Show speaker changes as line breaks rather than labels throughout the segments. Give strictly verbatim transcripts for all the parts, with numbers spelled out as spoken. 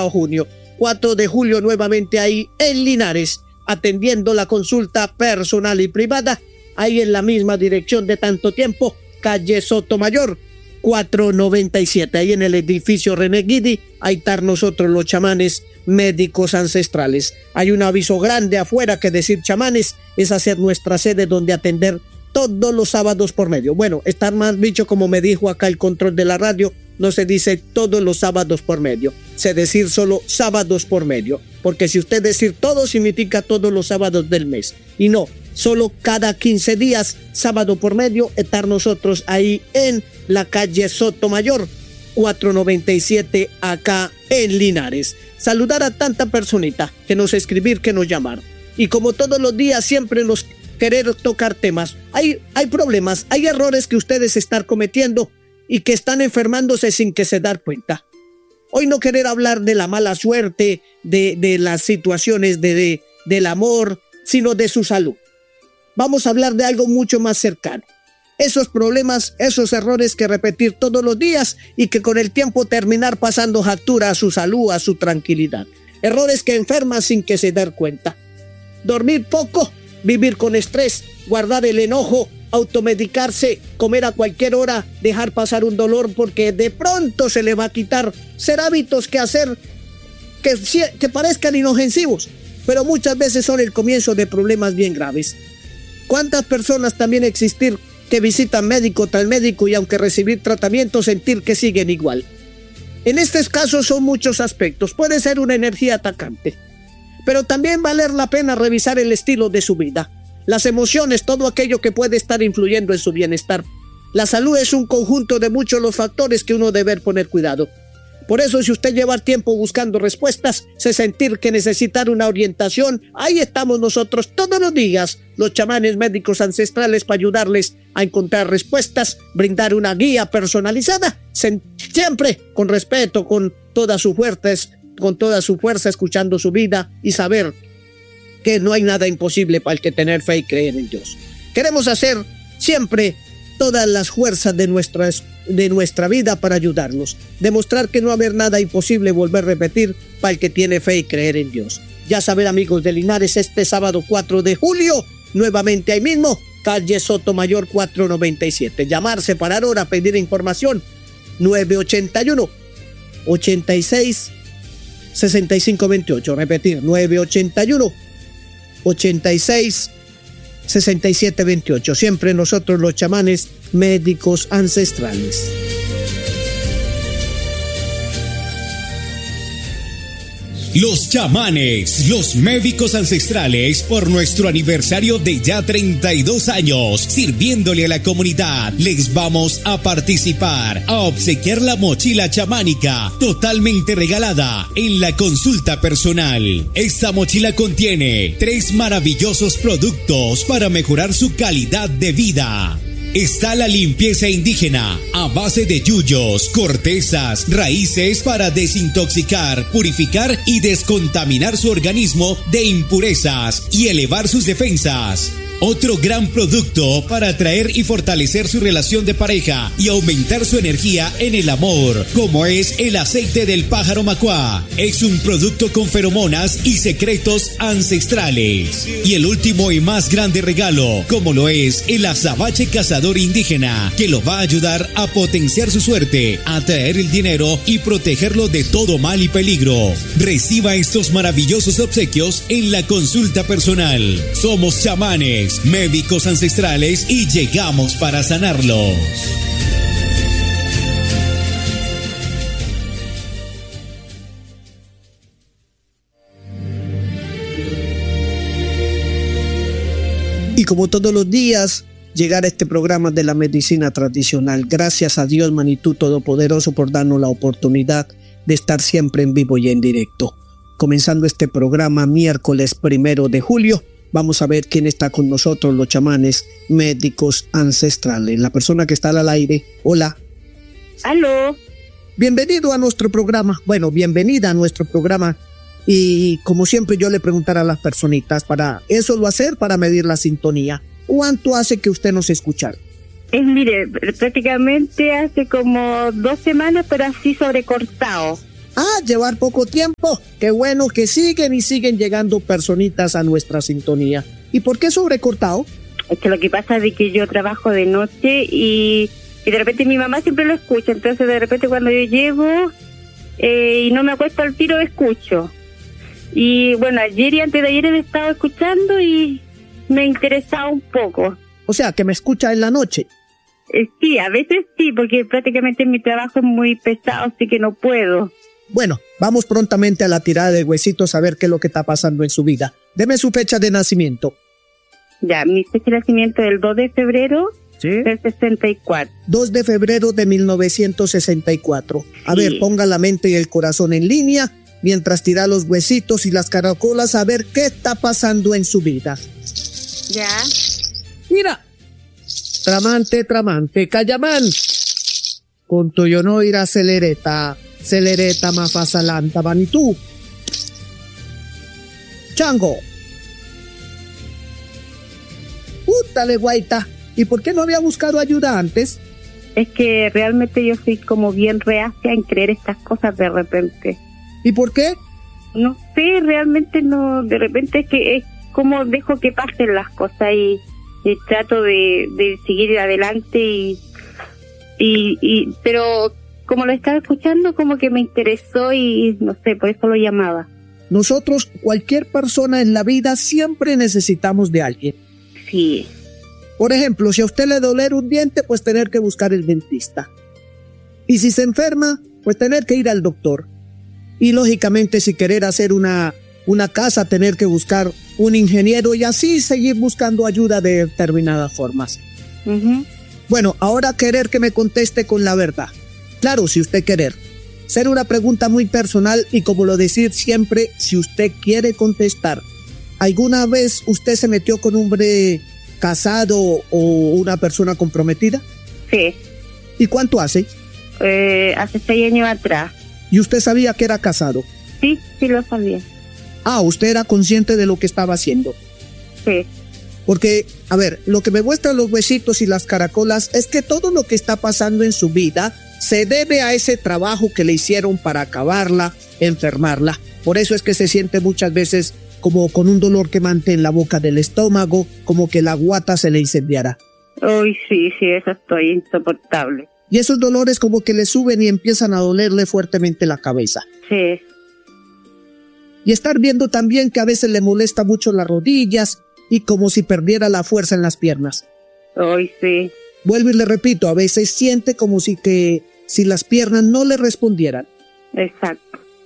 pasado junio. cuatro de julio nuevamente ahí en Linares, atendiendo la consulta personal y privada, ahí en la misma dirección de tanto tiempo, calle Sotomayor, cuatrocientos noventa y siete, ahí en el edificio René Guidi, ahí están nosotros los chamanes médicos ancestrales. Hay un aviso grande afuera que decir chamanes es hacer nuestra sede donde atender todos los sábados por medio. Bueno, está más dicho como me dijo acá el control de la radio, no se dice todos los sábados por medio, se decir solo sábados por medio, porque si usted decir todo significa todos los sábados del mes, y no, solo cada quince días, sábado por medio, estar nosotros ahí en la calle Sotomayor, cuatrocientos noventa y siete, acá en Linares. Saludar a tanta personita que nos escribir, que nos llamar, y como todos los días siempre nos querer tocar temas, hay, hay problemas, hay errores que ustedes están cometiendo y que están enfermándose sin que se den cuenta. Hoy no querer hablar de la mala suerte, de, de las situaciones de, de, del amor, sino de su salud. Vamos a hablar de algo mucho más cercano. Esos problemas, esos errores que repetir todos los días y que con el tiempo terminar pasando factura a su salud, a su tranquilidad. Errores que enferman sin que se den cuenta. Dormir poco, vivir con estrés, guardar el enojo, automedicarse, comer a cualquier hora, dejar pasar un dolor porque de pronto se le va a quitar. Ser hábitos que hacer que, que parezcan inofensivos, pero muchas veces son el comienzo de problemas bien graves. ¿Cuántas personas también existir que visitan médico tras médico y aunque recibir tratamiento sentir que siguen igual? En estos casos son muchos aspectos. Puede ser una energía atacante, pero también valer la pena revisar el estilo de su vida, las emociones, todo aquello que puede estar influyendo en su bienestar. La salud es un conjunto de muchos los factores que uno debe poner cuidado. Por eso, si usted lleva tiempo buscando respuestas, se sentir que necesitar una orientación, ahí estamos nosotros todos los días, los chamanes médicos ancestrales, para ayudarles a encontrar respuestas, brindar una guía personalizada, siempre con respeto, con todas sus fuerzas, con toda su fuerza, escuchando su vida y saber que no hay nada imposible para el que tener fe y creer en Dios. Queremos hacer siempre todas las fuerzas de, nuestras, de nuestra vida para ayudarlos. Demostrar que no va a haber nada imposible, volver a repetir, para el que tiene fe y creer en Dios. Ya saben, amigos de Linares, este sábado cuatro de julio, nuevamente ahí mismo, calle Sotomayor cuatrocientos noventa y siete. Llamar, separar hora, pedir información, nueve ochenta y uno, ochenta y seis, sesenta y cinco veintiocho. Repetir, nueve ochenta y uno, ochenta y seis, sesenta y siete veintiocho. Siempre nosotros los chamanes médicos ancestrales.
Los chamanes, los médicos ancestrales, por nuestro aniversario de ya treinta y dos años, sirviéndole a la comunidad, les vamos a participar, a obsequiar la mochila chamánica, totalmente regalada, en la consulta personal. Esta mochila contiene tres maravillosos productos para mejorar su calidad de vida. Está la limpieza indígena a base de yuyos, cortezas, raíces para desintoxicar, purificar y descontaminar su organismo de impurezas y elevar sus defensas. Otro gran producto para atraer y fortalecer su relación de pareja y aumentar su energía en el amor, como es el aceite del pájaro macuá. Es un producto con feromonas y secretos ancestrales. Y el último y más grande regalo, como lo es el azabache cazador indígena, que lo va a ayudar a potenciar su suerte, atraer el dinero y protegerlo de todo mal y peligro. Reciba estos maravillosos obsequios en la consulta personal. Somos chamanes, médicos ancestrales y llegamos para sanarlos.
Y como todos los días, llegar a este programa de la medicina tradicional. Gracias a Dios, Manitú Todopoderoso, por darnos la oportunidad de estar siempre en vivo y en directo. Comenzando este programa miércoles primero de julio, vamos a ver quién está con nosotros, los chamanes médicos ancestrales. La persona que está al aire, hola.
Aló.
Bienvenido a nuestro programa. Bueno, bienvenida a nuestro programa. Y como siempre yo le preguntaré a las personitas, para eso lo hacer, para medir la sintonía. ¿Cuánto hace que usted nos escuchara?
Eh, mire, prácticamente hace como dos semanas, pero así sobrecortado.
Ah, llevar poco tiempo. Qué bueno que siguen y siguen llegando personitas a nuestra sintonía. ¿Y por qué sobrecortado?
Es que lo que pasa es que yo trabajo de noche y, y de repente mi mamá siempre lo escucha. Entonces de repente cuando yo llego eh, y no me acuesto al tiro, escucho. Y bueno, ayer y antes de ayer he estado escuchando y me ha interesado un poco.
O sea, que me escucha en la noche.
Eh, sí, a veces sí, porque prácticamente mi trabajo es muy pesado, así que no puedo.
Bueno, vamos prontamente a la tirada de huesitos a ver qué es lo que está pasando en su vida. Deme su fecha de nacimiento.
Ya, mi fecha de nacimiento es el dos de febrero
¿Sí?
del sesenta y cuatro.
dos de febrero de mil novecientos sesenta y cuatro. A
Sí.
ver, ponga la mente y el corazón en línea mientras tira los huesitos y las caracolas a ver qué está pasando en su vida.
Ya.
Mira. Tramante, tramante, Cayamán. Con tuyo no irá celereta, celereta mafasalanta, vanitú. Chango. Pútale, guaita. ¿Y por qué no había buscado ayuda antes?
Es que realmente yo soy como bien reacia en creer estas cosas de repente.
¿Y por qué?
No sé, realmente no, de repente es que es como dejo que pasen las cosas y, y trato de, de seguir adelante y, y, y, pero como lo estaba escuchando como que me interesó y no sé, por eso lo llamaba.
Nosotros, cualquier persona en la vida, siempre necesitamos de alguien.
Sí.
Por ejemplo, si a usted le doler un diente, pues tener que buscar el dentista. Y si se enferma, pues tener que ir al doctor. Y lógicamente, si querer hacer una, una casa, tener que buscar un ingeniero y así seguir buscando ayuda de determinadas formas.
Uh-huh.
Bueno, ahora querer que me conteste con la verdad. Claro, si usted querer. Ser una pregunta muy personal y como lo decir siempre, si usted quiere contestar. ¿Alguna vez usted se metió con un hombre casado o una persona comprometida?
Sí.
¿Y cuánto hace?
Eh, hace seis años atrás.
¿Y usted sabía que era casado?
Sí, sí lo sabía.
Ah, usted era consciente de lo que estaba haciendo.
Sí.
Porque, a ver, lo que me muestran los huesitos y las caracolas es que todo lo que está pasando en su vida se debe a ese trabajo que le hicieron para acabarla, enfermarla. Por eso es que se siente muchas veces como con un dolor quemante en la boca del estómago, como que la guata se le incendiara.
Uy, sí, sí, eso estoy insoportable.
Y esos dolores como que le suben y empiezan a dolerle fuertemente la cabeza.
Sí.
Y estar viendo también que a veces le molesta mucho las rodillas y como si perdiera la fuerza en las piernas.
Uy, sí.
Vuelvo y le repito, a veces siente como si que si las piernas no le respondieran.
Exacto.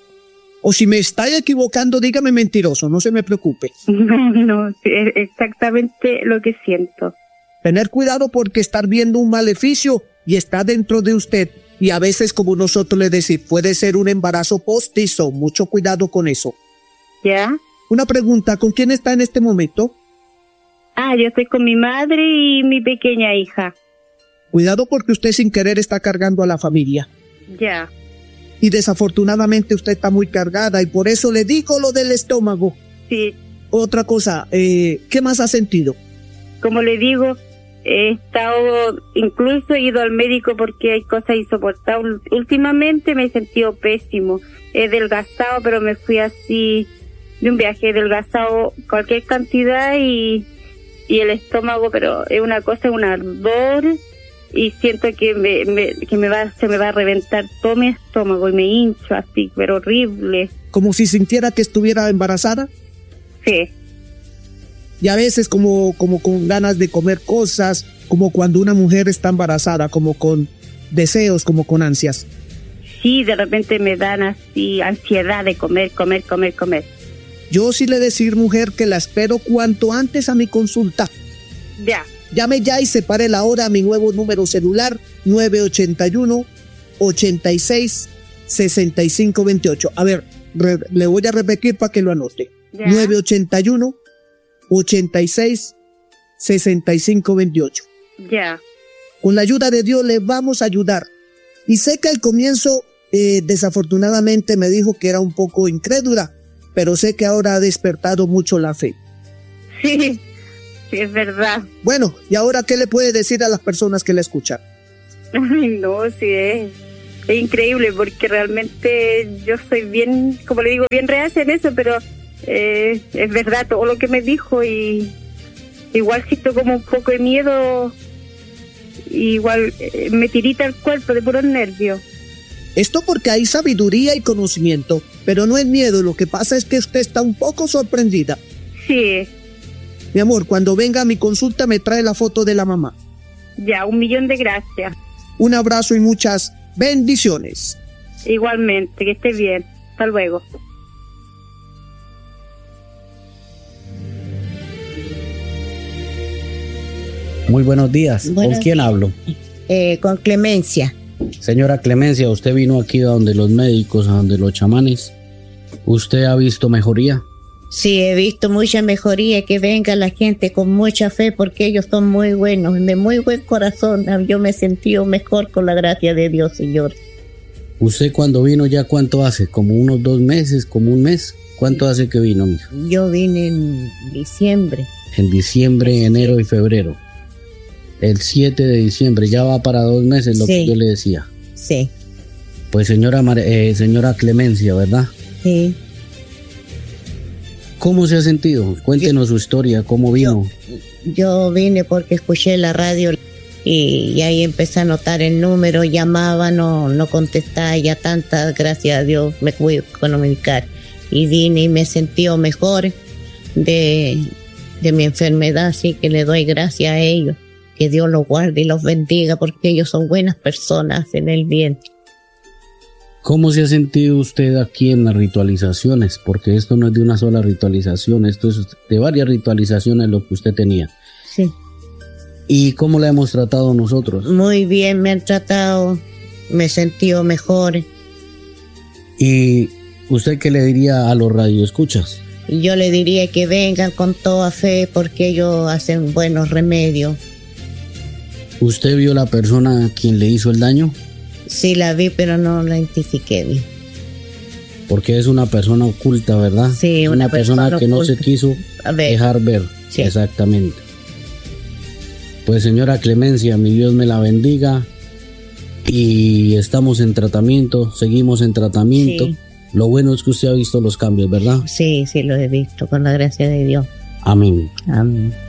O si me está equivocando, dígame mentiroso, no se me preocupe.
No, no, sí, es exactamente lo que siento.
Tener cuidado porque estar viendo un maleficio y está dentro de usted. Y a veces, como nosotros le decimos, puede ser un embarazo postizo. Mucho cuidado con eso.
¿Ya?
Una pregunta, ¿con quién está en este momento?
Ah, yo estoy con mi madre y mi pequeña hija.
Cuidado porque usted sin querer está cargando a la familia.
Ya.
Y desafortunadamente usted está muy cargada y por eso le digo lo del estómago.
Sí.
Otra cosa, eh, ¿qué más ha sentido?
Como le digo, he estado, incluso he ido al médico porque hay cosas insoportables. Últimamente me he sentido pésimo. He delgazado, pero me fui así de un viaje, he delgazado cualquier cantidad y, y el estómago, pero es una cosa, un ardor. Y siento que me, me, que me va, se me va a reventar todo mi estómago y me hincho así, pero horrible.
¿Como si sintiera que estuviera embarazada?
Sí.
Y a veces como, como con ganas de comer cosas, como cuando una mujer está embarazada, como con deseos, como con ansias.
Sí, de repente me dan así ansiedad de comer, comer, comer, comer.
Yo sí le decir, mujer, que la espero cuanto antes a mi consulta.
Ya.
Llame ya y separe la hora a mi nuevo número celular nueve ocho uno, ocho seis, seis cinco dos ocho. A ver, re, le voy a repetir para que lo anote.
Ya.
nueve ocho uno, ocho seis, seis cinco dos ocho.
Ya.
Con la ayuda de Dios le vamos a ayudar. Y sé que al comienzo, eh, desafortunadamente me dijo que era un poco incrédula, pero sé que ahora ha despertado mucho la fe.
Sí. Sí, es verdad.
Bueno, ¿y ahora qué le puede decir a las personas que la escuchan?
Ay, no, sí es. es increíble porque realmente yo soy bien, como le digo, bien reacia en eso, pero eh, es verdad todo lo que me dijo y igual siento como un poco de miedo, igual eh, me tirita el cuerpo de puros nervios.
Esto porque hay sabiduría y conocimiento, pero no es miedo, lo que pasa es que usted está un poco sorprendida.
Sí.
Mi amor, cuando venga a mi consulta me trae la foto de la mamá.
Ya, un millón de gracias.
Un abrazo y muchas bendiciones.
Igualmente, que esté bien. Hasta luego.
Muy buenos días.
Buenos
¿Con quién
días.
hablo?
Eh, con Clemencia.
Señora Clemencia, usted vino aquí a donde los médicos, a donde los chamanes. ¿Usted ha visto mejoría?
Sí, he visto mucha mejoría, que venga la gente con mucha fe porque ellos son muy buenos, de muy buen corazón. Yo me he sentido mejor con la gracia de Dios, Señor.
¿Usted cuando vino ya cuánto hace? ¿Como unos dos meses? ¿Como un mes? ¿Cuánto hace que vino, mija?
Yo vine en diciembre.
En diciembre, enero y febrero. El siete de diciembre, ya va para dos meses lo
Sí.
que yo le decía.
Sí,
Pues señora, Mar- eh, señora Clemencia, ¿verdad?
sí.
¿Cómo se ha sentido? Cuéntenos su historia, ¿cómo vino?
Yo vine porque escuché la radio y, y ahí empecé a notar el número, llamaba, no, no contestaba, ya tantas, gracias a Dios me pude comunicar. Y vine y me sentí mejor de, de mi enfermedad, así que le doy gracias a ellos. Que Dios los guarde y los bendiga porque ellos son buenas personas, hacen el bien.
¿Cómo se ha sentido usted aquí en las ritualizaciones? Porque esto no es de una sola ritualización, esto es de varias ritualizaciones lo que usted tenía.
Sí.
¿Y cómo la hemos tratado nosotros?
Muy bien me han tratado, me he sentido mejor.
¿Y usted qué le diría a los radioescuchas?
Y yo le diría que vengan con toda fe porque ellos hacen buenos remedios.
¿Usted vio la persona a quien le hizo el daño?
Sí la vi, pero no la identifiqué bien.
Porque es una persona oculta, ¿verdad?
Sí, una,
una persona,
persona
que no se
oculta.
quiso
A ver,
dejar ver.
Sí.
Exactamente. Pues señora Clemencia, mi Dios me la bendiga. Y estamos en tratamiento, seguimos en tratamiento.
Sí.
Lo bueno es que usted ha visto los cambios, ¿verdad?
sí, sí lo he visto, con la gracia de Dios.
Amén.
Amén.